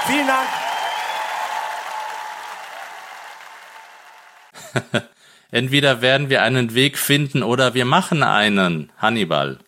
Vielen Dank. Entweder werden wir einen Weg finden oder wir machen einen, Hannibal.